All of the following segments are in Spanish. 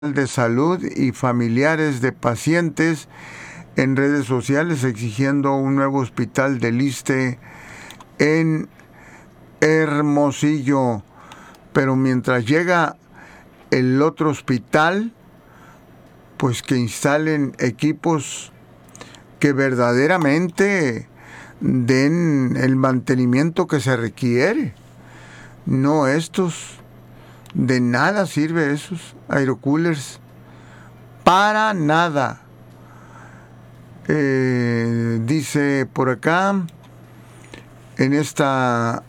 de Salud y familiares de pacientes en redes sociales exigiendo un nuevo hospital del ISSSTE en Hermosillo. Pero mientras llega el otro hospital, pues que instalen equipos que verdaderamente den el mantenimiento que se requiere. No estos. De nada sirve esos aerocoolers. Para nada. Dice por acá, en esta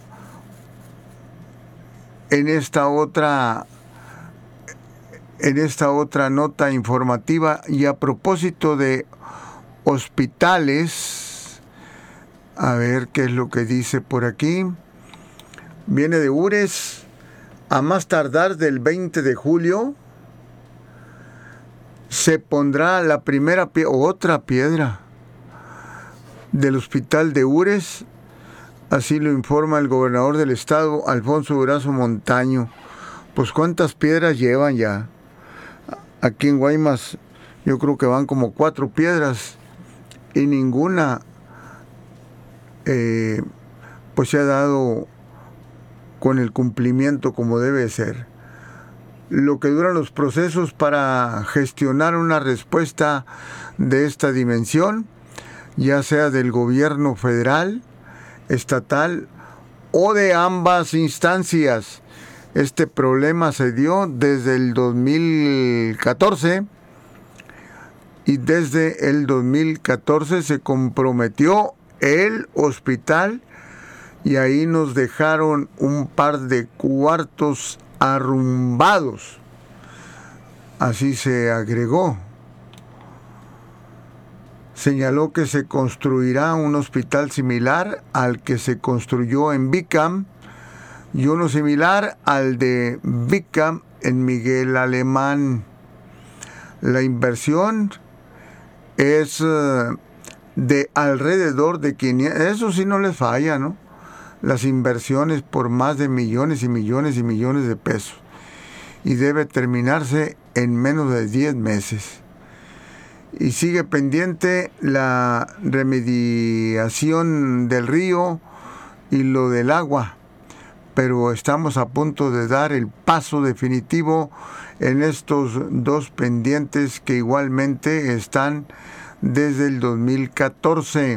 otra nota informativa, y a propósito de hospitales, a ver qué es lo que dice por aquí. Viene de URES. A más tardar del 20 de julio se pondrá la primera otra piedra del hospital de URES. Así lo informa el gobernador del estado, Alfonso Durazo Montaño. Pues cuántas piedras llevan ya. Aquí en Guaymas yo creo que van como 4 piedras y ninguna pues se ha dado con el cumplimiento como debe ser. Lo que duran los procesos para gestionar una respuesta de esta dimensión, ya sea del gobierno federal, estatal o de ambas instancias. Este problema se dio desde el 2014 y desde el 2014 se comprometió el hospital y ahí nos dejaron un par de cuartos arrumbados. Así se agregó. Señaló que se construirá un hospital similar al que se construyó en Bicam y uno similar al de Bicam en Miguel Alemán. La inversión es de alrededor de 500, eso sí no les falla, ¿no? Las inversiones por más de millones y millones y millones de pesos. Y debe terminarse en menos de 10 meses. Y sigue pendiente la remediación del río y lo del agua. Pero estamos a punto de dar el paso definitivo en estos dos pendientes que igualmente están desde el 2014.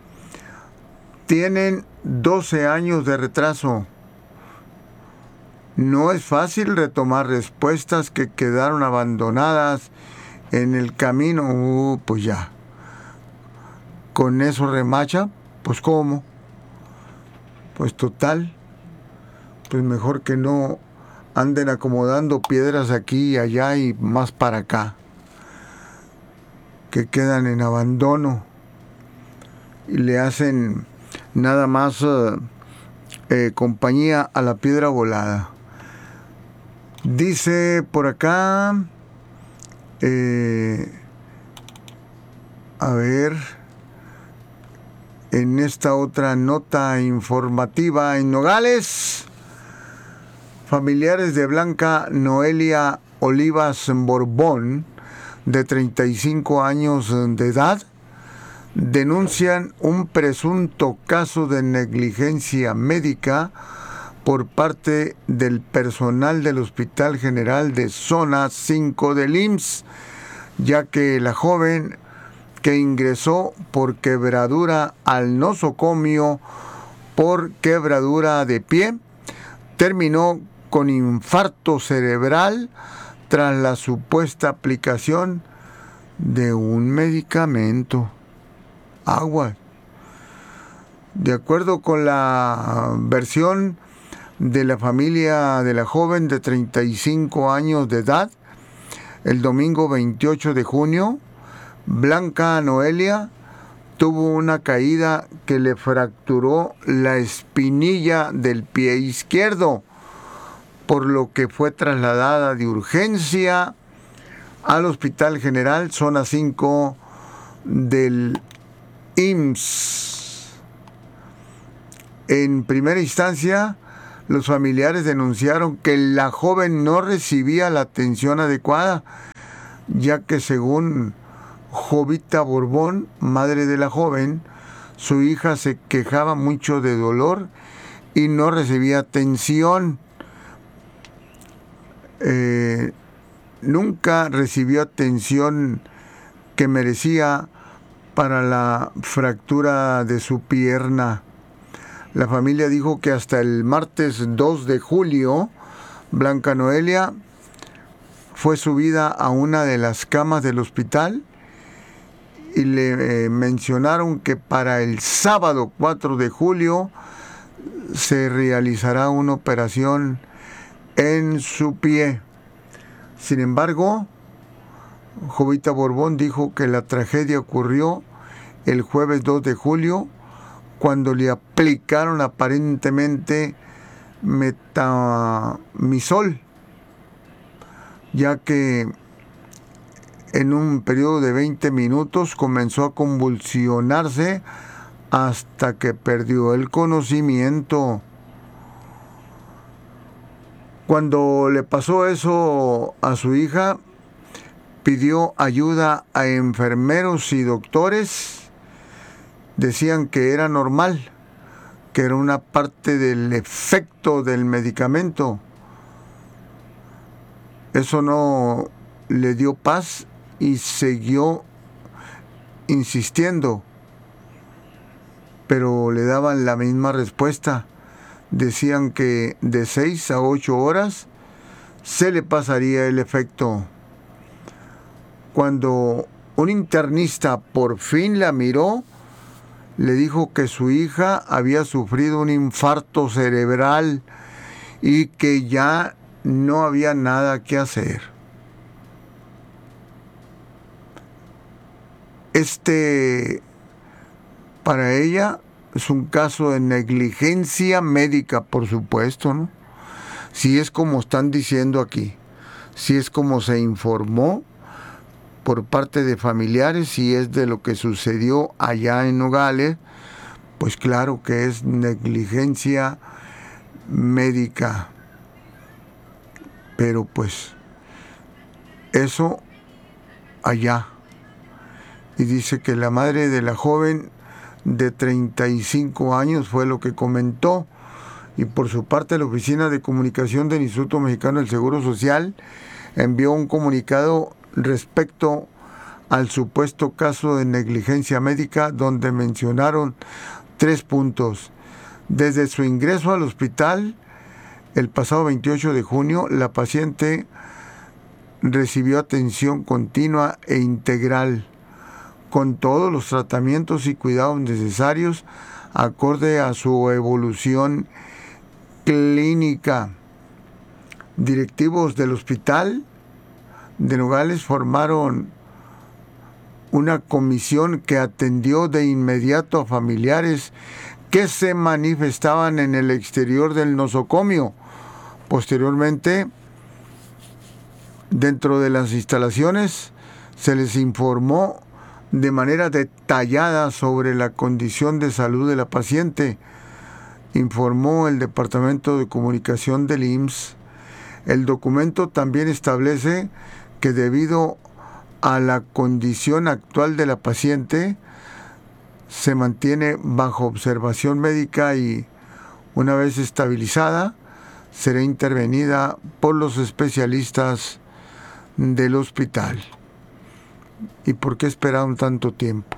Tienen 12 años de retraso. No es fácil retomar respuestas que quedaron abandonadas en el camino. Pues ya. Con eso remacha. Pues ¿cómo? Pues total. Pues mejor que no anden acomodando piedras aquí y allá y más para acá, que quedan en abandono y le hacen nada más compañía a la piedra volada. Dice por acá, a ver, en esta otra nota informativa, en Nogales, familiares de Blanca Noelia Olivas Borbón, de 35 años de edad, denuncian un presunto caso de negligencia médica por parte del personal del Hospital General de Zona 5 del IMSS, ya que la joven, que ingresó por quebradura al nosocomio por quebradura de pie, terminó con infarto cerebral tras la supuesta aplicación de un medicamento. Agua. De acuerdo con la versión de la familia de la joven de 35 años de edad, el domingo 28 de junio, Blanca Noelia tuvo una caída que le fracturó la espinilla del pie izquierdo, por lo que fue trasladada de urgencia al Hospital General Zona 5 del IMSS. En primera instancia los familiares denunciaron que la joven no recibía la atención adecuada, ya que según Jovita Borbón, madre de la joven, su hija se quejaba mucho de dolor y no recibía atención. Nunca recibió atención que merecía para la fractura de su pierna. La familia dijo que hasta el martes 2 de julio, Blanca Noelia fue subida a una de las camas del hospital y le mencionaron que para el sábado 4 de julio se realizará una operación en su pie. Sin embargo, Jovita Borbón dijo que la tragedia ocurrió el jueves 2 de julio cuando le aplicaron aparentemente metamisol, ya que en un periodo de 20 minutos comenzó a convulsionarse hasta que perdió el conocimiento. Cuando le pasó eso a su hija, pidió ayuda a enfermeros y doctores. Decían que era normal, que era una parte del efecto del medicamento. Eso no le dio paz y siguió insistiendo, pero le daban la misma respuesta. Decían que de 6 a 8 horas se le pasaría el efecto. Cuando un internista por fin la miró, le dijo que su hija había sufrido un infarto cerebral y que ya no había nada que hacer. Para ella, es un caso de negligencia médica, por supuesto, ¿no? Si es como están diciendo aquí, si es como se informó por parte de familiares, si es de lo que sucedió allá en Nogales, pues claro que es negligencia médica. Pero pues eso allá. Y dice que la madre de la joven de 35 años fue lo que comentó. Y por su parte, la Oficina de Comunicación del Instituto Mexicano del Seguro Social envió un comunicado respecto al supuesto caso de negligencia médica, donde mencionaron 3 puntos. Desde su ingreso al hospital el pasado 28 de junio, la paciente recibió atención continua e integral, con todos los tratamientos y cuidados necesarios acorde a su evolución clínica. Directivos del hospital de Nogales formaron una comisión que atendió de inmediato a familiares que se manifestaban en el exterior del nosocomio. Posteriormente, dentro de las instalaciones, se les informó de manera detallada sobre la condición de salud de la paciente, informó el Departamento de Comunicación del IMSS. El documento también establece que debido a la condición actual de la paciente, se mantiene bajo observación médica y, una vez estabilizada, será intervenida por los especialistas del hospital. ¿Y por qué esperaron tanto tiempo?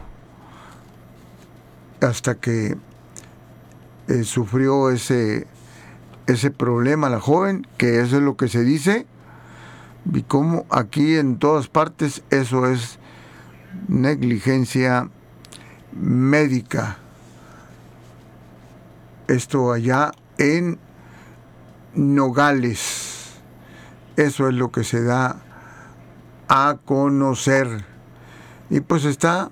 Hasta que sufrió ese problema la joven, que eso es lo que se dice, y como aquí en todas partes eso es negligencia médica. Esto allá en Nogales, eso es lo que se da a conocer. Y pues está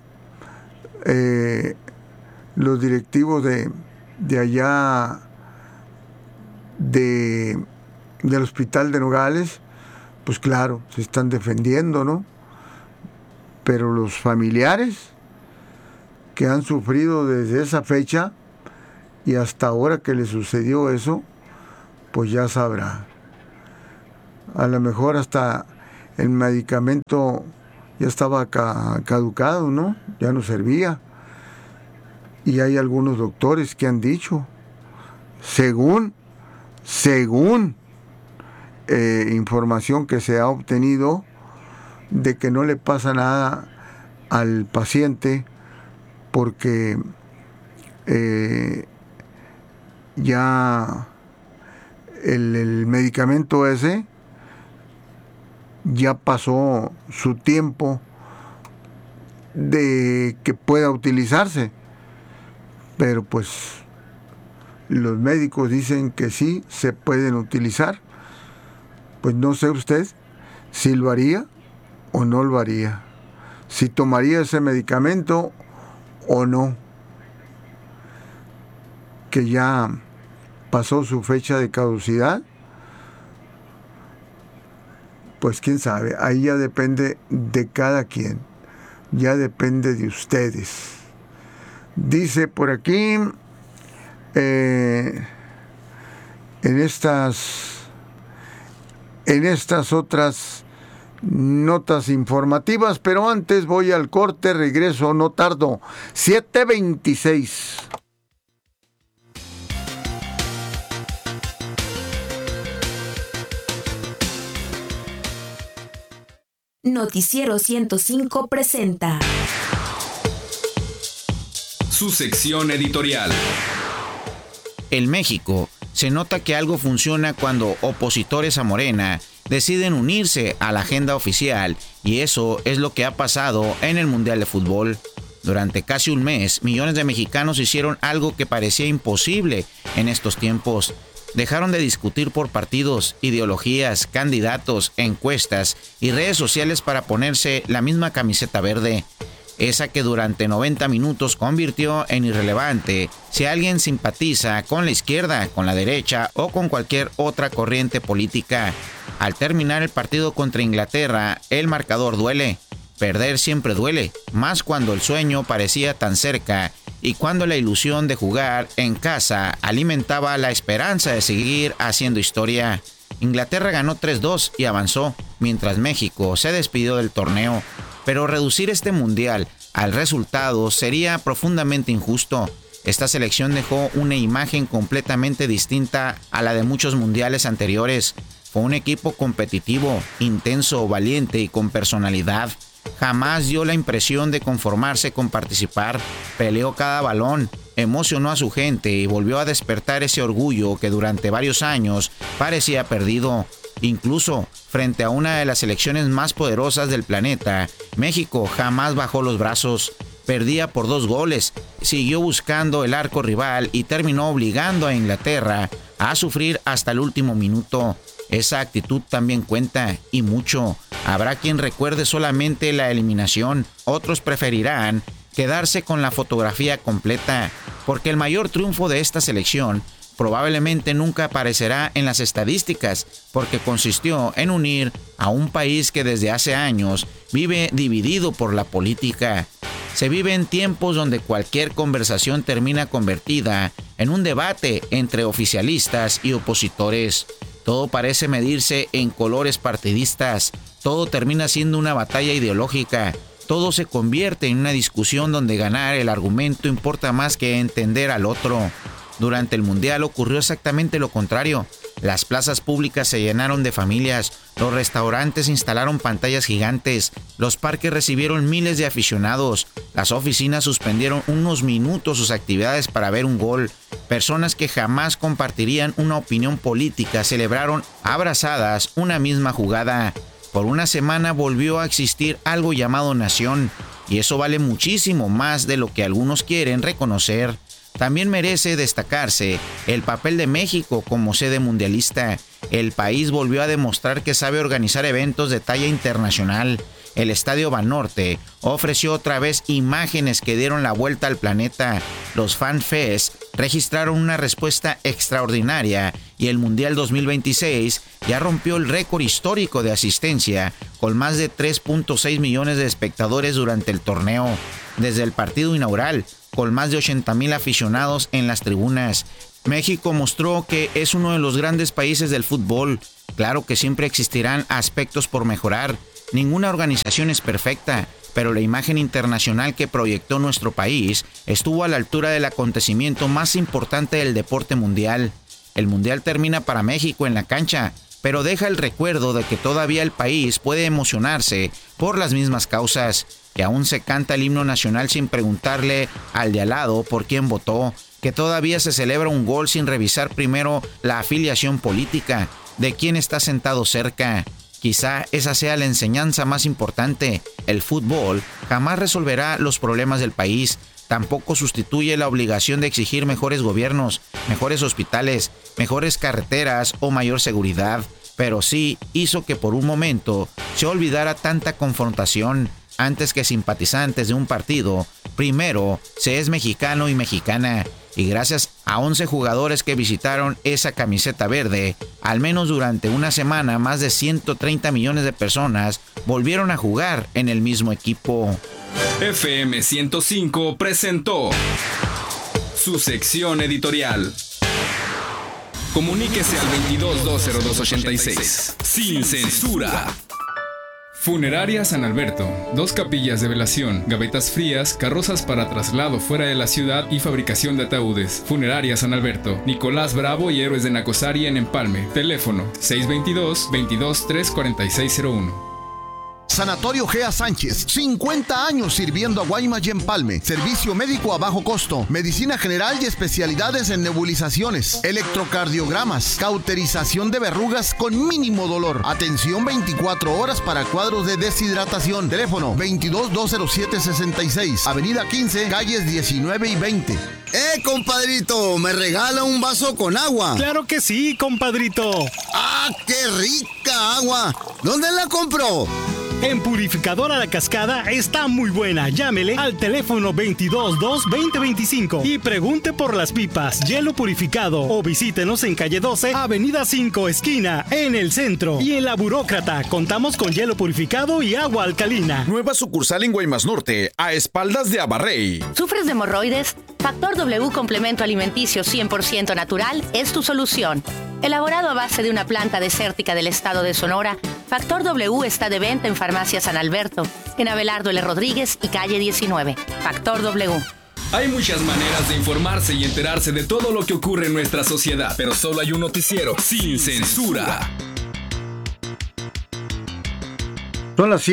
los directivos de allá del hospital de Nogales, pues claro, se están defendiendo, ¿no? Pero los familiares que han sufrido desde esa fecha y hasta ahora que le sucedió eso, pues ya sabrá. A lo mejor hasta el medicamento ya estaba caducado, ¿no? Ya no servía. Y hay algunos doctores que han dicho, según información que se ha obtenido, de que no le pasa nada al paciente porque ya el medicamento ese ya pasó su tiempo de que pueda utilizarse, pero pues los médicos dicen que sí se pueden utilizar. Pues no sé usted si lo haría o no lo haría, si tomaría ese medicamento o no, que ya pasó su fecha de caducidad. Pues quién sabe, ahí ya depende de cada quien, ya depende de ustedes. Dice por aquí, en estas otras notas informativas, pero antes voy al corte, regreso, no tardo, 7:26. Noticiero 105 presenta su sección editorial. En México se nota que algo funciona cuando opositores a Morena deciden unirse a la agenda oficial, y eso es lo que ha pasado en el Mundial de Fútbol. Durante casi un mes, millones de mexicanos hicieron algo que parecía imposible en estos tiempos. Dejaron de discutir por partidos, ideologías, candidatos, encuestas y redes sociales para ponerse la misma camiseta verde. Esa que durante 90 minutos convirtió en irrelevante si alguien simpatiza con la izquierda, con la derecha o con cualquier otra corriente política. Al terminar el partido contra Inglaterra, el marcador duele. Perder siempre duele, más cuando el sueño parecía tan cerca y cuando la ilusión de jugar en casa alimentaba la esperanza de seguir haciendo historia. Inglaterra ganó 3-2 y avanzó, mientras México se despidió del torneo. Pero reducir este mundial al resultado sería profundamente injusto. Esta selección dejó una imagen completamente distinta a la de muchos mundiales anteriores. Fue un equipo competitivo, intenso, valiente y con personalidad. Jamás dio la impresión de conformarse con participar. Peleó cada balón, emocionó a su gente y volvió a despertar ese orgullo que durante varios años parecía perdido. Incluso frente a una de las selecciones más poderosas del planeta, México jamás bajó los brazos. Perdía por 2 goles, siguió buscando el arco rival y terminó obligando a Inglaterra a sufrir hasta el último minuto. Esa actitud también cuenta, y mucho. Habrá quien recuerde solamente la eliminación, otros preferirán quedarse con la fotografía completa, porque el mayor triunfo de esta selección probablemente nunca aparecerá en las estadísticas, porque consistió en unir a un país que desde hace años vive dividido por la política. Se vive en tiempos donde cualquier conversación termina convertida en un debate entre oficialistas y opositores. Todo parece medirse en colores partidistas, todo termina siendo una batalla ideológica, todo se convierte en una discusión donde ganar el argumento importa más que entender al otro. Durante el Mundial ocurrió exactamente lo contrario. Las plazas públicas se llenaron de familias, los restaurantes instalaron pantallas gigantes, los parques recibieron miles de aficionados, las oficinas suspendieron unos minutos sus actividades para ver un gol. Personas que jamás compartirían una opinión política celebraron abrazadas una misma jugada. Por una semana volvió a existir algo llamado nación, y eso vale muchísimo más de lo que algunos quieren reconocer. También merece destacarse el papel de México como sede mundialista. El país volvió a demostrar que sabe organizar eventos de talla internacional. El Estadio Banorte ofreció otra vez imágenes que dieron la vuelta al planeta. Los FanFest registraron una respuesta extraordinaria y el Mundial 2026 ya rompió el récord histórico de asistencia con más de 3.6 millones de espectadores durante el torneo. Desde el partido inaugural, con más de 80,000 aficionados en las tribunas. México mostró que es uno de los grandes países del fútbol. Claro que siempre existirán aspectos por mejorar. Ninguna organización es perfecta, pero la imagen internacional que proyectó nuestro país estuvo a la altura del acontecimiento más importante del deporte mundial. El mundial termina para México en la cancha, pero deja el recuerdo de que todavía el país puede emocionarse por las mismas causas, que aún se canta el himno nacional sin preguntarle al de al lado por quién votó, que todavía se celebra un gol sin revisar primero la afiliación política, de quién está sentado cerca. Quizá esa sea la enseñanza más importante. El fútbol jamás resolverá los problemas del país, tampoco sustituye la obligación de exigir mejores gobiernos, mejores hospitales, mejores carreteras o mayor seguridad, pero sí hizo que por un momento se olvidara tanta confrontación. Antes que simpatizantes de un partido, primero se es mexicano y mexicana, y gracias a 11 jugadores que visitaron esa camiseta verde, al menos durante una semana más de 130 millones de personas volvieron a jugar en el mismo equipo. FM 105 presentó su sección editorial. Comuníquese al 22-202-86, sin censura. Funeraria San Alberto, 2 capillas de velación, gavetas frías, carrozas para traslado fuera de la ciudad y fabricación de ataúdes. Funeraria San Alberto, Nicolás Bravo y Héroes de Nacosari en Empalme. Teléfono 622-234601. Sanatorio Gea Sánchez, 50 años sirviendo a Guaymas y Empalme. Servicio médico a bajo costo, medicina general y especialidades en nebulizaciones, electrocardiogramas, cauterización de verrugas con mínimo dolor. Atención 24 horas para cuadros de deshidratación. Teléfono 22-207-66, Avenida 15, calles 19 y 20. Compadrito, ¿me regala un vaso con agua? ¡Claro que sí, compadrito! ¡Ah, qué rica agua! ¿Dónde la compró? En Purificadora La Cascada está muy buena. Llámele al teléfono 222-2025 y pregunte por las pipas, hielo purificado, o visítenos en calle 12, avenida 5, esquina, en el centro. Y en La Burócrata contamos con hielo purificado y agua alcalina. Nueva sucursal en Guaymas Norte, a espaldas de Abarrey. ¿Sufres de hemorroides? Factor W Complemento Alimenticio 100% natural es tu solución. Elaborado a base de una planta desértica del estado de Sonora, Factor W está de venta en Farmacia San Alberto, en Abelardo L. Rodríguez y calle 19. Factor W. Hay muchas maneras de informarse y enterarse de todo lo que ocurre en nuestra sociedad, pero solo hay un noticiero sin censura. Son las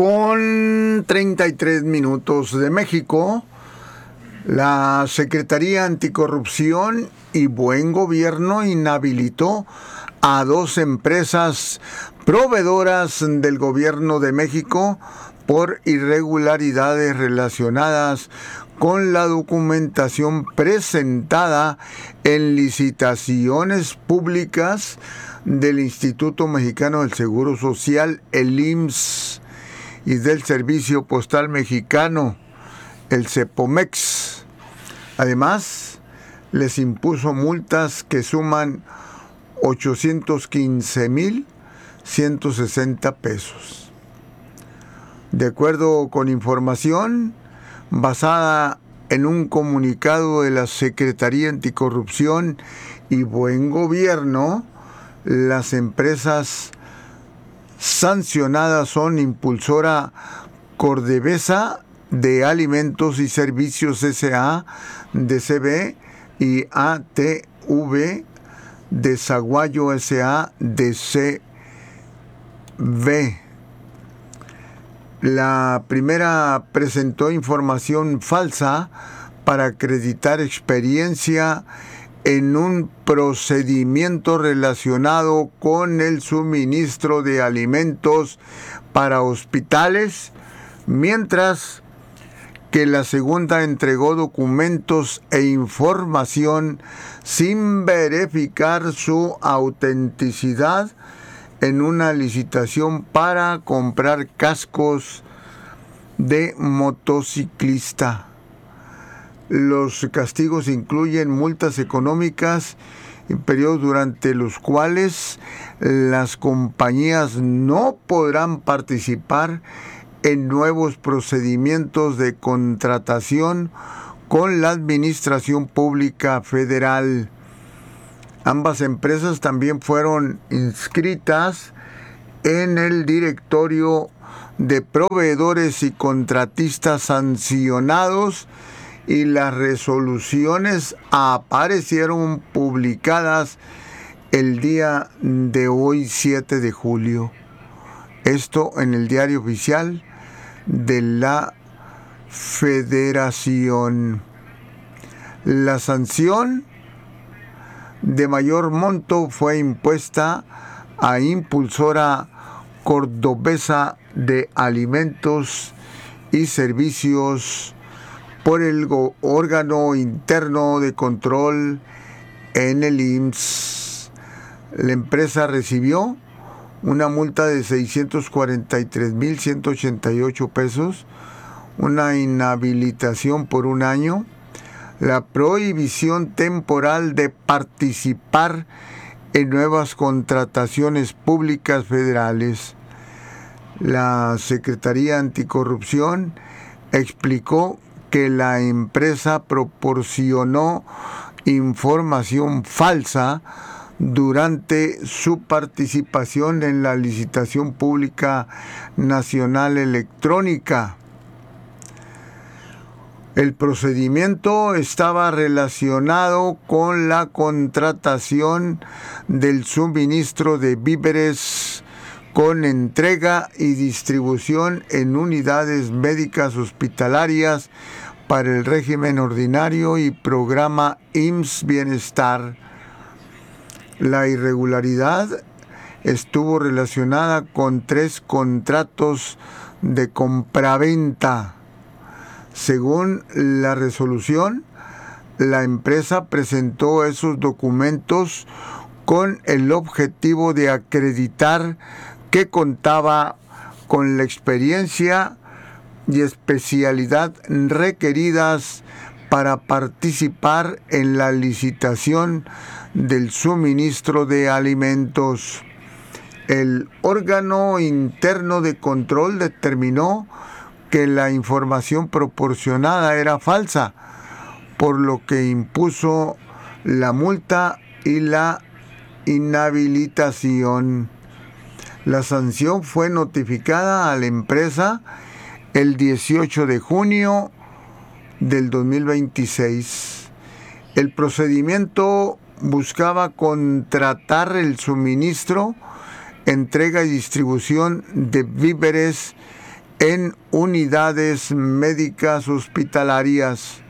7:33 de México. La Secretaría Anticorrupción y Buen Gobierno inhabilitó a 2 empresas proveedoras del Gobierno de México por irregularidades relacionadas con la documentación presentada en licitaciones públicas del Instituto Mexicano del Seguro Social, el IMSS, y del Servicio Postal Mexicano, el CEPOMEX. Además, les impuso multas que suman 815,160 pesos. De acuerdo con información basada en un comunicado de la Secretaría Anticorrupción y Buen Gobierno, las empresas sancionadas son Impulsora Cordevesa de Alimentos y Servicios S.A. de CB y ATV de Zaguayo S.A. de CB. La primera presentó información falsa para acreditar experiencia en un procedimiento relacionado con el suministro de alimentos para hospitales, mientras que la segunda entregó documentos e información sin verificar su autenticidad en una licitación para comprar cascos de motociclista. Los castigos incluyen multas económicas en periodos durante los cuales las compañías no podrán participar en nuevos procedimientos de contratación con la Administración Pública Federal. Ambas empresas también fueron inscritas en el directorio de proveedores y contratistas sancionados y las resoluciones aparecieron publicadas el día de hoy, 7 de julio. Esto en el Diario Oficial de la Federación. La sanción de mayor monto fue impuesta a Impulsora Cordobesa de Alimentos y Servicios por el órgano interno de control en el IMSS. La empresa recibió una multa de 643,188 pesos, una inhabilitación por 1 año, la prohibición temporal de participar en nuevas contrataciones públicas federales. La Secretaría Anticorrupción explicó que la empresa proporcionó información falsa durante su participación en la licitación pública nacional electrónica. El procedimiento estaba relacionado con la contratación del suministro de víveres con entrega y distribución en unidades médicas hospitalarias para el régimen ordinario y programa IMSS Bienestar. La irregularidad estuvo relacionada con 3 contratos de compraventa. Según la resolución, la empresa presentó esos documentos con el objetivo de acreditar que contaba con la experiencia y especialidad requeridas para participar en la licitación del suministro de alimentos. El órgano interno de control determinó que la información proporcionada era falsa, por lo que impuso la multa y la inhabilitación. La sanción fue notificada a la empresa el 18 de junio del 2026. El procedimiento buscaba contratar el suministro, entrega y distribución de víveres en unidades médicas hospitalarias.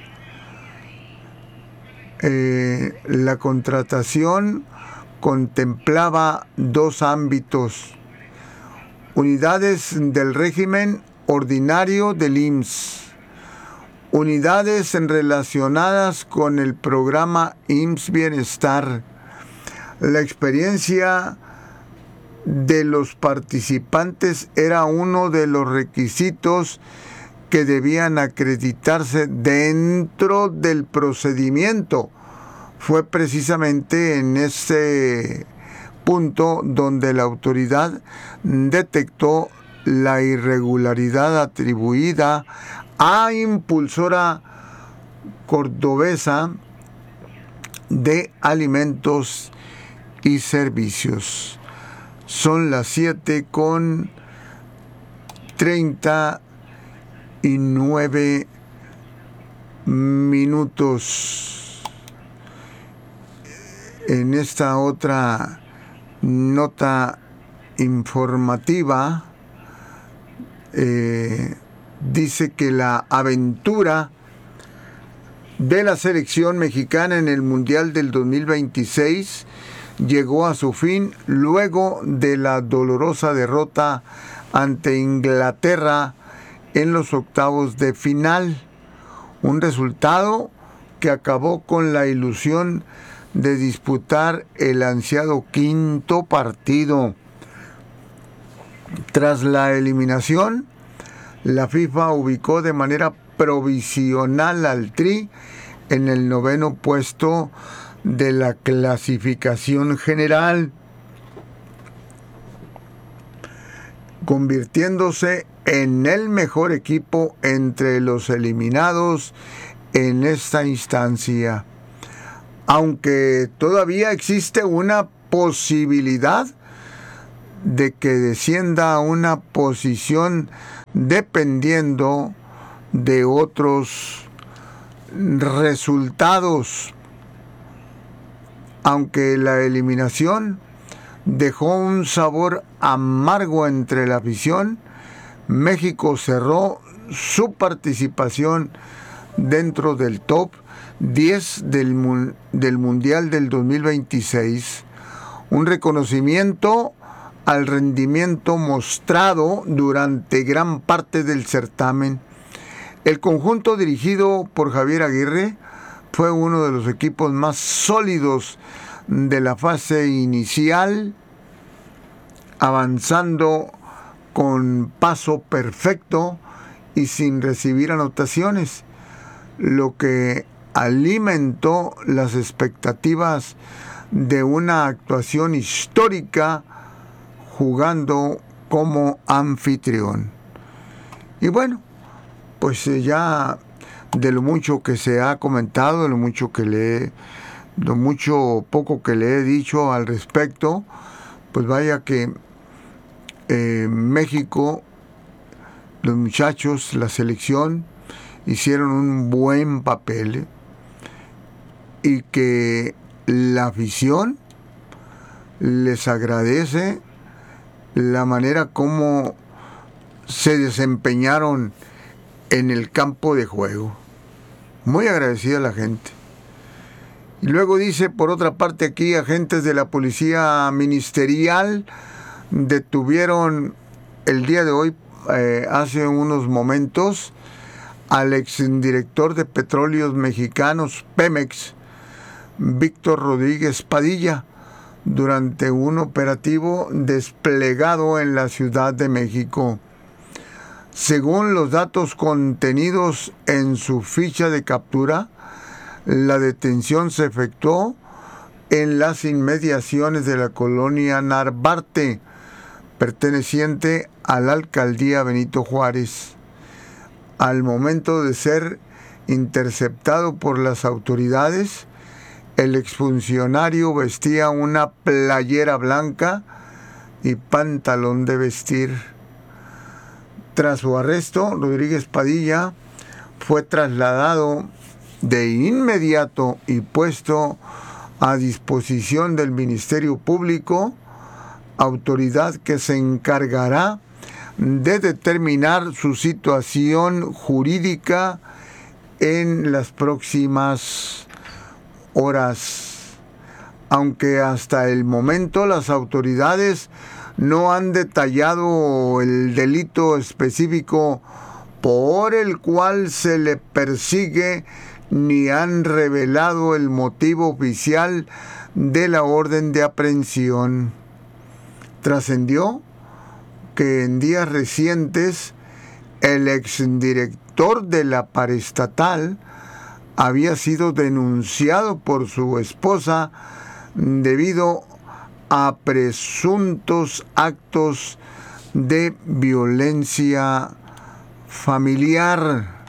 La contratación contemplaba 2 ámbitos: unidades del régimen ordinario del IMSS, unidades relacionadas con el programa IMSS Bienestar. La experiencia de los participantes era uno de los requisitos que debían acreditarse dentro del procedimiento. Fue precisamente en ese punto donde la autoridad detectó la irregularidad atribuida a Impulsora Cordobesa de Alimentos y Servicios. Son las 7:39 minutos. En esta otra nota informativa, dice que la aventura de la selección mexicana en el Mundial del 2026 llegó a su fin luego de la dolorosa derrota ante Inglaterra en los octavos de final. Un resultado que acabó con la ilusión de disputar el ansiado 5º partido. Tras la eliminación, la FIFA ubicó de manera provisional al Tri en el 9º puesto de la clasificación general, convirtiéndose en el mejor equipo entre los eliminados en esta instancia, aunque todavía existe una posibilidad de que descienda a una posición dependiendo de otros resultados. Aunque la eliminación dejó un sabor amargo entre la afición, México cerró su participación dentro del top 10 del Mundial del 2026, un reconocimiento al rendimiento mostrado durante gran parte del certamen. El conjunto dirigido por Javier Aguirre fue uno de los equipos más sólidos de la fase inicial, avanzando con paso perfecto y sin recibir anotaciones, lo que alimentó las expectativas de una actuación histórica jugando como anfitrión. Y bueno, pues ya de lo mucho que se ha comentado, de lo mucho poco que le he dicho al respecto, pues vaya que México, los muchachos, la selección, hicieron un buen papel, y que la afición les agradece la manera como se desempeñaron en el campo de juego. Muy agradecida la gente. Y luego dice, por otra parte, aquí agentes de la policía ministerial detuvieron el día de hoy, hace unos momentos, al exdirector de Petróleos Mexicanos, Pemex, Víctor Rodríguez Padilla, durante un operativo desplegado en la Ciudad de México. Según los datos contenidos en su ficha de captura, la detención se efectuó en las inmediaciones de la colonia Narvarte, perteneciente a la alcaldía Benito Juárez. Al momento de ser interceptado por las autoridades, el exfuncionario vestía una playera blanca y pantalón de vestir. Tras su arresto, Rodríguez Padilla fue trasladado de inmediato y puesto a disposición del Ministerio Público, autoridad que se encargará de determinar su situación jurídica en las próximas horas. Aunque hasta el momento las autoridades no han detallado el delito específico por el cual se le persigue, ni han revelado el motivo oficial de la orden de aprehensión. Trascendió que en días recientes el exdirector de la paraestatal había sido denunciado por su esposa debido a presuntos actos de violencia familiar.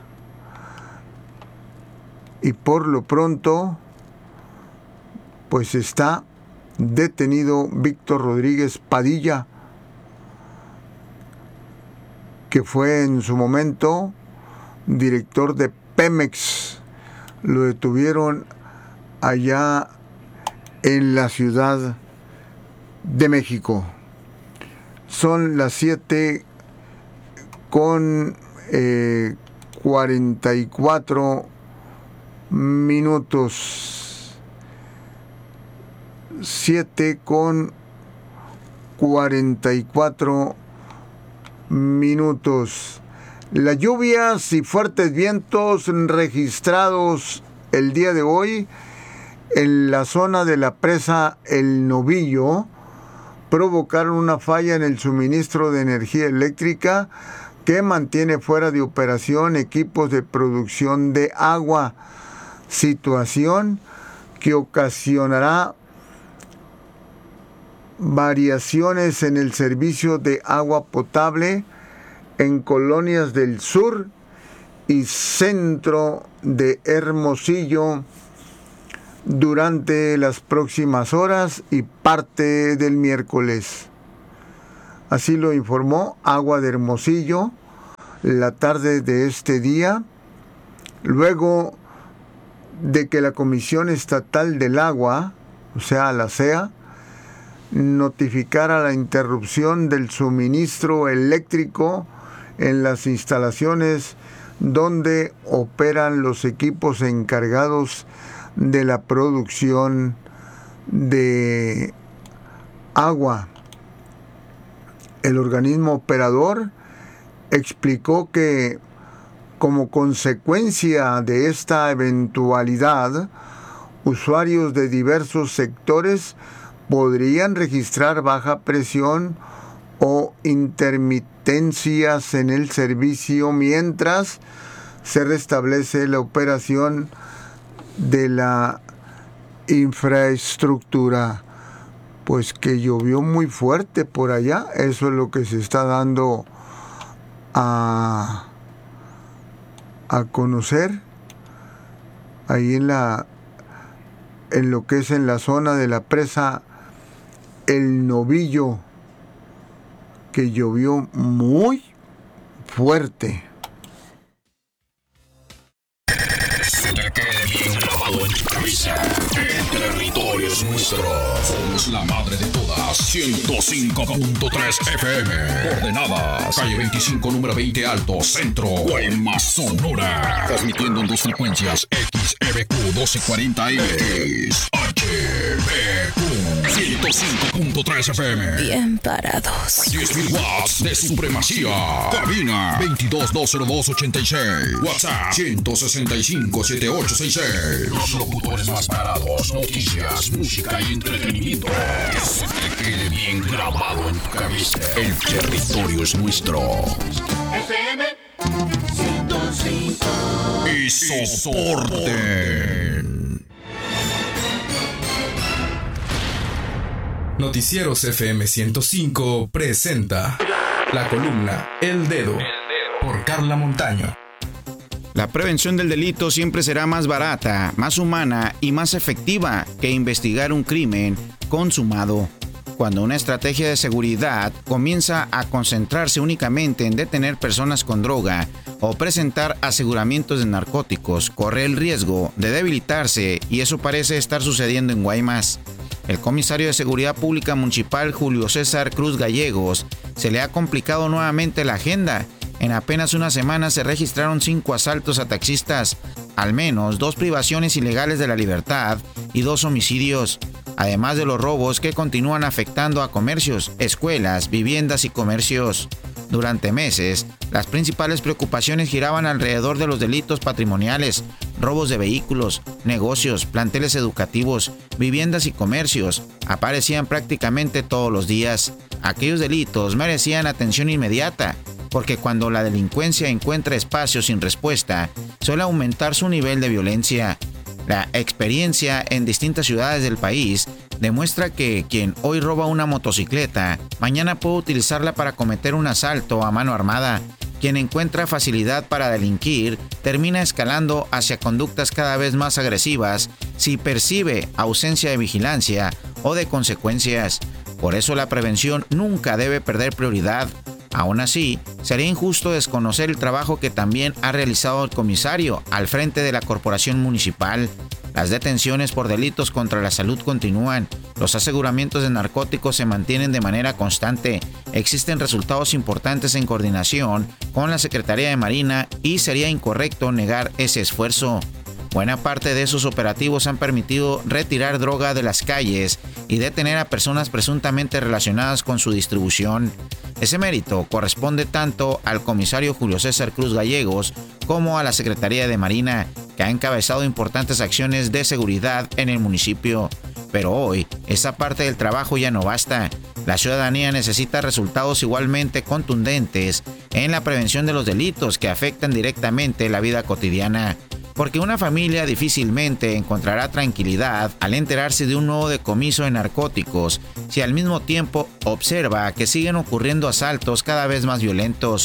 Y por lo pronto, pues está detenido Víctor Rodríguez Padilla, que fue en su momento director de Pemex. Lo detuvieron allá en la Ciudad de México. Son las 7:44 minutos. 7:44 minutos. Las lluvias y fuertes vientos registrados el día de hoy en la zona de la presa El Novillo provocaron una falla en el suministro de energía eléctrica que mantiene fuera de operación equipos de producción de agua, situación que ocasionará variaciones en el servicio de agua potable en colonias del sur y centro de Hermosillo durante las próximas horas y parte del miércoles. Así lo informó Agua de Hermosillo la tarde de este día, luego de que la Comisión Estatal del Agua, o sea, la CEA, notificara la interrupción del suministro eléctrico en las instalaciones donde operan los equipos encargados de la producción de agua. El organismo operador explicó que como consecuencia de esta eventualidad, usuarios de diversos sectores podrían registrar baja presión o intermitencias en el servicio mientras se restablece la operación de la infraestructura. Pues que llovió muy fuerte por allá, eso es lo que se está dando a conocer ahí en lo que es en la zona de la presa El Novillo, que llovió muy fuerte. Se te quede bien grabado en tu cabeza. El territorio es nuestro. Somos la madre de todas. 105.3 FM. Coordenadas. Calle 25, número 20 Alto, Centro. Guaymas, Sonora. Transmitiendo en dos frecuencias. XEBQ 1240M. XHBQ 105.3 FM. Bien parados. 10.000 watts de supremacía. Cabina 22-202-86. WhatsApp 165-7866. Los locutores más parados. Noticias, música y entretenimiento. Que se te quede bien grabado en tu cabeza. El territorio es nuestro. FM 105. Y soporten. Noticieros FM 105 presenta la columna El Dedo por Carla Montaño. La prevención del delito siempre será más barata, más humana y más efectiva que investigar un crimen consumado. Cuando una estrategia de seguridad comienza a concentrarse únicamente en detener personas con droga o presentar aseguramientos de narcóticos, corre el riesgo de debilitarse, y eso parece estar sucediendo en Guaymas. El comisario de Seguridad Pública Municipal Julio César Cruz Gallegos se le ha complicado nuevamente la agenda. En apenas una semana se registraron 5 asaltos a taxistas, al menos 2 privaciones ilegales de la libertad y 2 homicidios, además de los robos que continúan afectando a comercios, escuelas, viviendas y comercios. Durante meses, las principales preocupaciones giraban alrededor de los delitos patrimoniales, robos de vehículos, negocios, planteles educativos, viviendas y comercios. Aparecían prácticamente todos los días. Aquellos delitos merecían atención inmediata, porque cuando la delincuencia encuentra espacio sin respuesta, suele aumentar su nivel de violencia. La experiencia en distintas ciudades del país demuestra que quien hoy roba una motocicleta, mañana puede utilizarla para cometer un asalto a mano armada. Quien encuentra facilidad para delinquir termina escalando hacia conductas cada vez más agresivas si percibe ausencia de vigilancia o de consecuencias. Por eso la prevención nunca debe perder prioridad. Aún así, sería injusto desconocer el trabajo que también ha realizado el comisario al frente de la corporación municipal. Las detenciones por delitos contra la salud continúan. Los aseguramientos de narcóticos se mantienen de manera constante. Existen resultados importantes en coordinación con la Secretaría de Marina y sería incorrecto negar ese esfuerzo. Buena parte de esos operativos han permitido retirar droga de las calles y detener a personas presuntamente relacionadas con su distribución. Ese mérito corresponde tanto al comisario Julio César Cruz Gallegos como a la Secretaría de Marina, que ha encabezado importantes acciones de seguridad en el municipio. Pero hoy, esa parte del trabajo ya no basta. La ciudadanía necesita resultados igualmente contundentes en la prevención de los delitos que afectan directamente la vida cotidiana. Porque una familia difícilmente encontrará tranquilidad al enterarse de un nuevo decomiso de narcóticos si al mismo tiempo observa que siguen ocurriendo asaltos cada vez más violentos.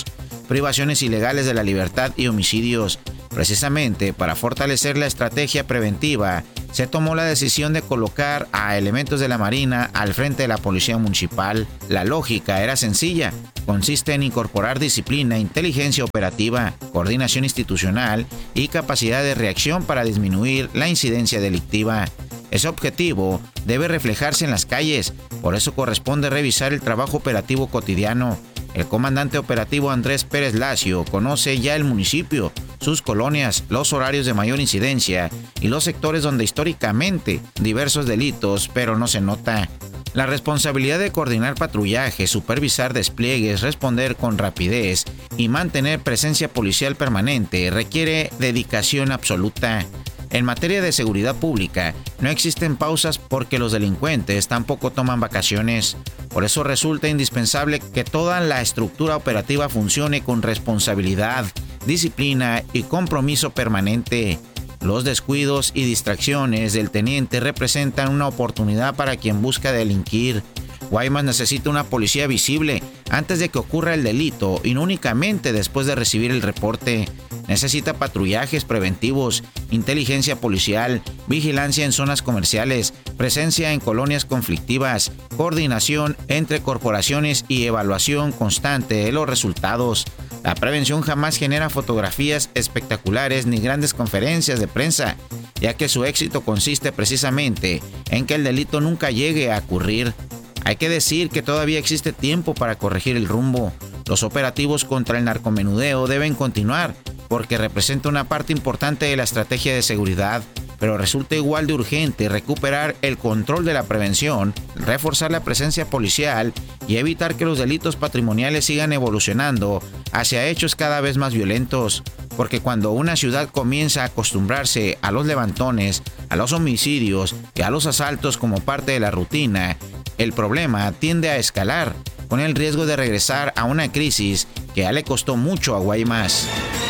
privaciones ilegales de la libertad y homicidios. Precisamente para fortalecer la estrategia preventiva, se tomó la decisión de colocar a elementos de la Marina al frente de la Policía Municipal. La lógica era sencilla. Consiste en incorporar disciplina, inteligencia operativa, coordinación institucional y capacidad de reacción para disminuir la incidencia delictiva. Ese objetivo debe reflejarse en las calles, por eso corresponde revisar el trabajo operativo cotidiano. El comandante operativo Andrés Pérez Lacio conoce ya el municipio, sus colonias, los horarios de mayor incidencia y los sectores donde históricamente diversos delitos, pero no se nota. La responsabilidad de coordinar patrullaje, supervisar despliegues, responder con rapidez y mantener presencia policial permanente requiere dedicación absoluta. En materia de seguridad pública, no existen pausas porque los delincuentes tampoco toman vacaciones. Por eso resulta indispensable que toda la estructura operativa funcione con responsabilidad, disciplina y compromiso permanente. Los descuidos y distracciones del teniente representan una oportunidad para quien busca delinquir. Guaymas necesita una policía visible antes de que ocurra el delito y no únicamente después de recibir el reporte. Necesita patrullajes preventivos, inteligencia policial, vigilancia en zonas comerciales, presencia en colonias conflictivas, coordinación entre corporaciones y evaluación constante de los resultados. La prevención jamás genera fotografías espectaculares ni grandes conferencias de prensa, ya que su éxito consiste precisamente en que el delito nunca llegue a ocurrir. Hay que decir que todavía existe tiempo para corregir el rumbo. Los operativos contra el narcomenudeo deben continuar, porque representa una parte importante de la estrategia de seguridad, pero resulta igual de urgente recuperar el control de la prevención, reforzar la presencia policial y evitar que los delitos patrimoniales sigan evolucionando hacia hechos cada vez más violentos, porque cuando una ciudad comienza a acostumbrarse a los levantones, a los homicidios y a los asaltos como parte de la rutina, el problema tiende a escalar, con el riesgo de regresar a una crisis que ya le costó mucho a Guaymas.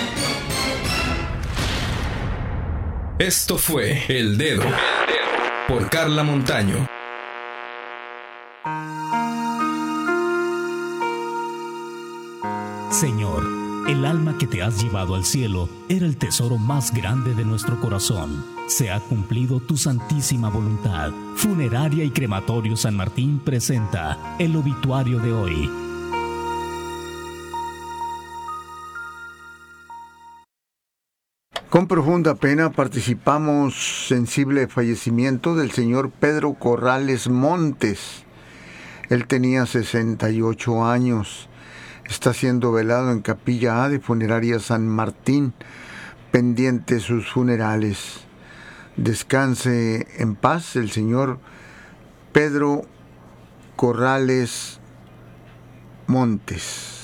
Esto fue El Dedo por Carla Montaño. Señor, el alma que te has llevado al cielo era el tesoro más grande de nuestro corazón. Se ha cumplido tu santísima voluntad. Funeraria y Crematorio San Martín presenta el obituario de hoy. Con profunda pena participamos sensible fallecimiento del señor Pedro Corrales Montes. Él tenía 68 años. Está siendo velado en Capilla A de Funeraria San Martín, pendiente sus funerales. Descanse en paz el señor Pedro Corrales Montes.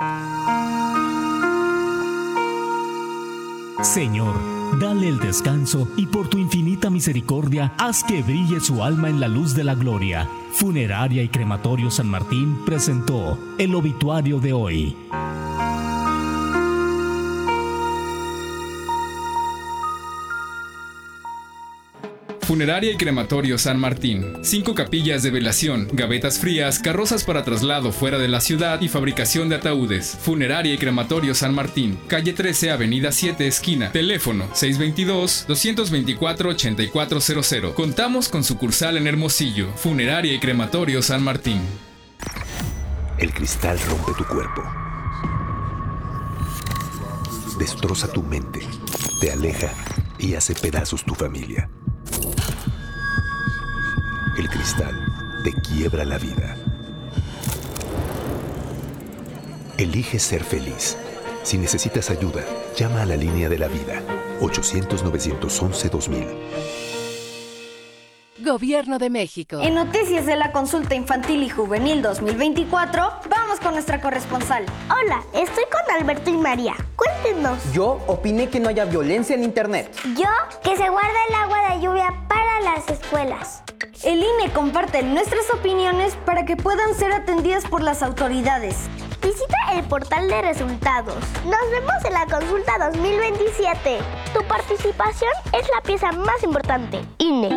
Señor, dale el descanso y por tu infinita misericordia, haz que brille su alma en la luz de la gloria. Funeraria y Crematorio San Martín presentó el obituario de hoy. Funeraria y Crematorio San Martín. 5 capillas de velación, gavetas frías, carrozas para traslado fuera de la ciudad y fabricación de ataúdes. Funeraria y Crematorio San Martín. Calle 13, Avenida 7, esquina. Teléfono 622-224-8400. Contamos con sucursal en Hermosillo. Funeraria y Crematorio San Martín. El cristal rompe tu cuerpo. Destroza tu mente. Te aleja y hace pedazos tu familia. El cristal te quiebra la vida. Elige ser feliz. Si necesitas ayuda, llama a la línea de la vida. 800-911-2000. Gobierno de México. En Noticias de la Consulta Infantil y Juvenil 2024, vamos con nuestra corresponsal. Hola, estoy con Alberto y María. Cuéntenos. Yo opiné que no haya violencia en internet. Yo, que se guarda el agua de lluvia para las escuelas. El INE comparte nuestras opiniones para que puedan ser atendidas por las autoridades. Visita el portal de resultados. Nos vemos en la consulta 2027. Tu participación es la pieza más importante. INE.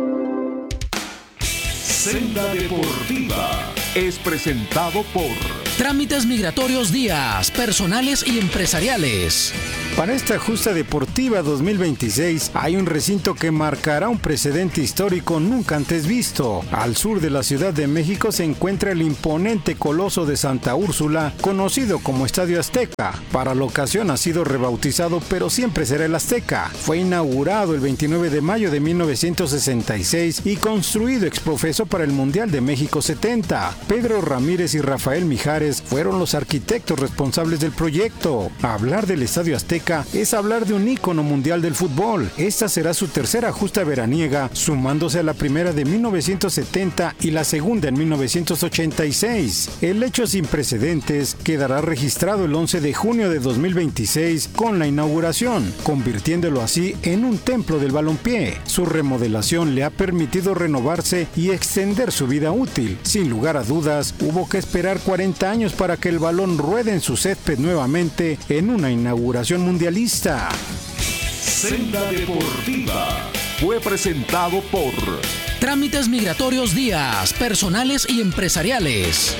Senda Deportiva es presentado por Trámites migratorios días, personales y empresariales. Para esta justa deportiva 2026 hay un recinto que marcará un precedente histórico nunca antes visto. Al sur de la Ciudad de México se encuentra el imponente coloso de Santa Úrsula, conocido como Estadio Azteca. Para la ocasión ha sido rebautizado, pero siempre será el Azteca. Fue inaugurado el 29 de mayo de 1966 y construido exprofeso para el Mundial de México 70. Pedro Ramírez y Rafael Mijares fueron los arquitectos responsables del proyecto. Hablar del Estadio Azteca es hablar de un ícono mundial del fútbol. Esta será su tercera justa veraniega, sumándose a la primera de 1970 y la segunda en 1986. El hecho sin precedentes quedará registrado el 11 de junio de 2026 con la inauguración, convirtiéndolo así en un templo del balompié. Su remodelación le ha permitido renovarse y extender su vida útil. Sin lugar a dudas, hubo que esperar 40 años para que el balón ruede en su césped nuevamente en una inauguración mundialista. Senda Deportiva fue presentado por Trámites migratorios días, personales y empresariales.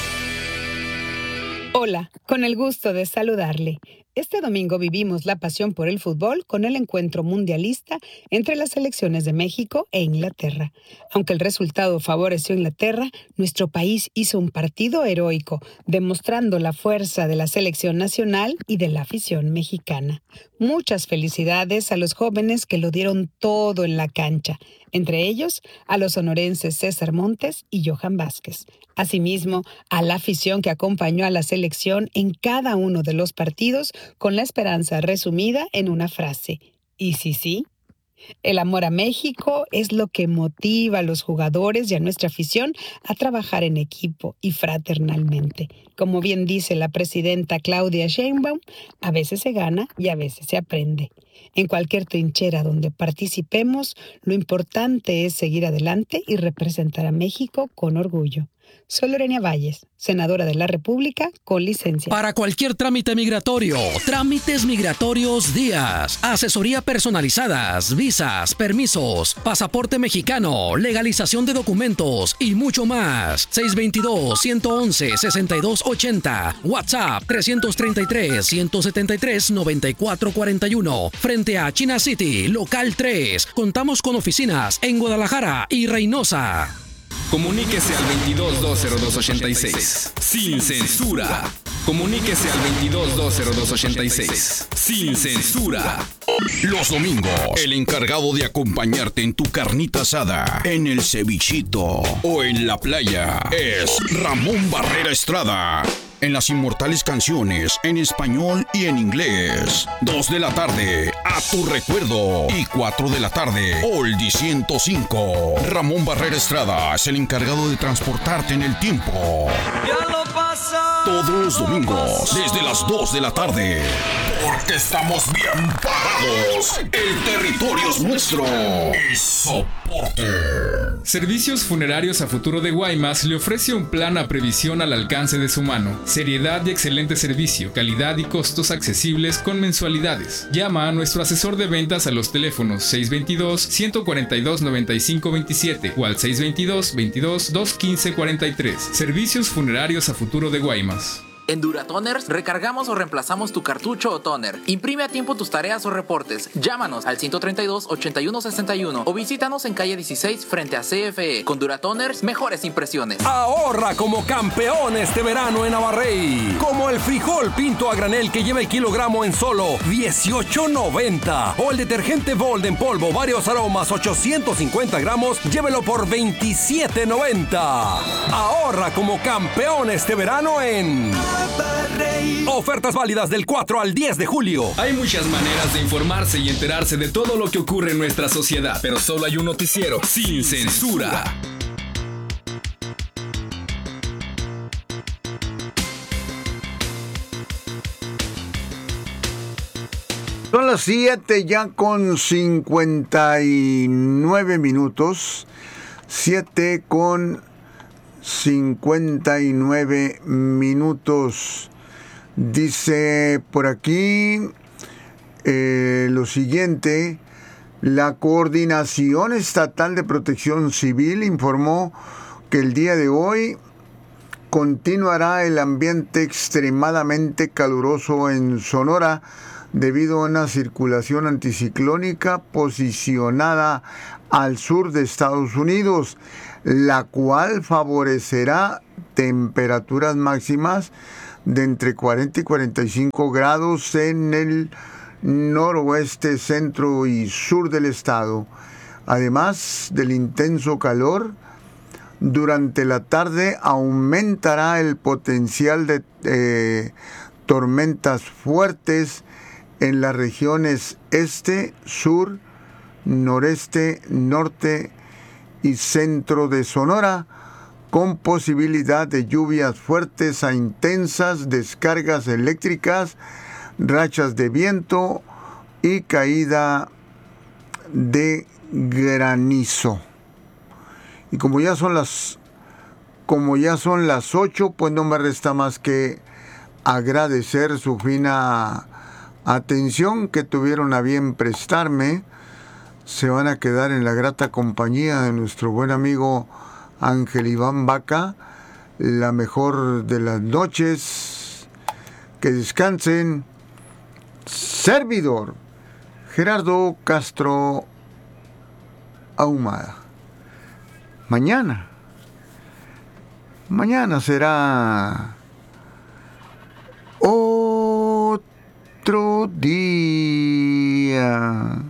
Hola, con el gusto de saludarle. Este domingo vivimos la pasión por el fútbol con el encuentro mundialista entre las selecciones de México e Inglaterra. Aunque el resultado favoreció a Inglaterra, nuestro país hizo un partido heroico, demostrando la fuerza de la selección nacional y de la afición mexicana. Muchas felicidades a los jóvenes que lo dieron todo en la cancha, entre ellos a los sonorenses César Montes y Johan Vázquez. Asimismo, a la afición que acompañó a la selección en cada uno de los partidos con la esperanza resumida en una frase: ¿y si sí? El amor a México es lo que motiva a los jugadores y a nuestra afición a trabajar en equipo y fraternalmente. Como bien dice la presidenta Claudia Sheinbaum, a veces se gana y a veces se aprende. En cualquier trinchera donde participemos, lo importante es seguir adelante y representar a México con orgullo. Soy Lorena Valles, senadora de la República con licencia. Para cualquier trámite migratorio, Trámites Migratorios Díaz, asesoría personalizadas, visas, permisos, pasaporte mexicano, legalización de documentos y mucho más. 622-111-6280, WhatsApp 333-173-9441, frente a China City, local 3. Contamos con oficinas en Guadalajara y Reynosa. Comuníquese al 22-202-86. Sin censura. Comuníquese al 22-202-86. Sin censura. Los domingos, el encargado de acompañarte en tu carnita asada, en el cevichito o en la playa es Ramón Barrera Estrada. En las inmortales canciones en español y en inglés. 2 de la tarde, A Tu Recuerdo. Y 4 de la tarde, Oldie 105. Ramón Barrera Estrada es el encargado de transportarte en el tiempo. Todos los domingos, desde las 2 de la tarde. Porque estamos bien parados. El territorio es nuestro. Y soporte. Servicios Funerarios a Futuro de Guaymas le ofrece un plan a previsión al alcance de su mano. Seriedad y excelente servicio, calidad y costos accesibles con mensualidades. Llama a nuestro asesor de ventas a los teléfonos 622-142-9527 o al 622-22-215-43. Servicios Funerarios a Futuro de Guaymas. En Duratoners recargamos o reemplazamos tu cartucho o toner. Imprime a tiempo tus tareas o reportes. Llámanos al 132-8161 o visítanos en calle 16 frente a CFE. Con Duratoners, mejores impresiones. Ahorra como campeón este verano en Abarrey. Como el frijol pinto a granel que lleva el kilogramo en solo $18.90. O el detergente Bold en polvo, varios aromas, 850 gramos, llévelo por $27.90. Ahorra como campeón este verano en... Ofertas válidas del 4 al 10 de julio. Hay muchas maneras de informarse y enterarse de todo lo que ocurre en nuestra sociedad, pero solo hay un noticiero sin censura. Son las 7 ya con 59 minutos. 7 con 59 minutos. Dice por aquí lo siguiente: la Coordinación Estatal de Protección Civil informó que el día de hoy Continuará el ambiente extremadamente caluroso en Sonora debido a una circulación anticiclónica posicionada al sur de Estados Unidos, la cual favorecerá temperaturas máximas de entre 40 y 45 grados en el noroeste, centro y sur del estado. Además del intenso calor, durante la tarde aumentará el potencial de tormentas fuertes en las regiones este, sur, noreste, norte y centro de Sonora, con posibilidad de lluvias fuertes a intensas, descargas eléctricas, rachas de viento y caída de granizo. Y como ya son las 8, pues no me resta más que agradecer su fina atención que tuvieron a bien prestarme. Se van a quedar en la grata compañía de nuestro buen amigo Ángel Iván Vaca. La mejor de las noches. Que descansen. Servidor Gerardo Castro Ahumada. Mañana será otro día.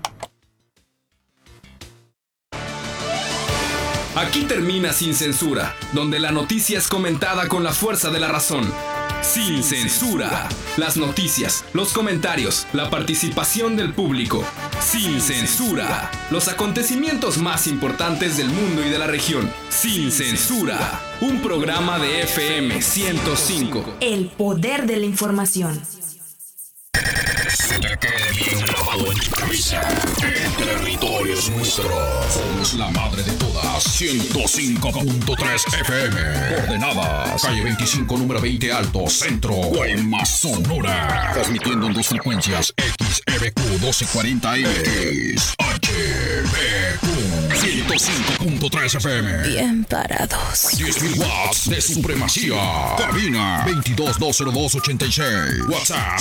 Aquí termina Sin Censura, donde la noticia es comentada con la fuerza de la razón. Sin Censura. Las noticias, los comentarios, la participación del público. Sin Censura. Los acontecimientos más importantes del mundo y de la región. Sin Censura. Un programa de FM 105. El poder de la información. Se te quede bien grabado en tu cabeza. El territorio es nuestro. Somos la madre de todas. 105.3 FM. Coordenadas. Calle 25, número 20 Alto, Centro. Guaymas, Sonora. Transmitiendo en dos frecuencias. XEBQ 1240M. XHBQ 105.3 FM. Bien parados. 10.000 watts de supremacía. Cabina 22-202-86. WhatsApp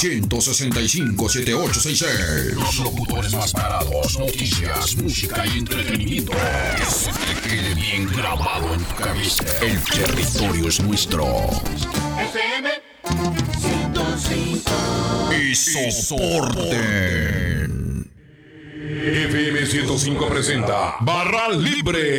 165-7866. Los locutores más parados. Noticias, música y entretenimiento. Que se te quede bien grabado en tu cabeza. El territorio es nuestro. FM 105. Y soporten. FM 105 presenta Barra Libre.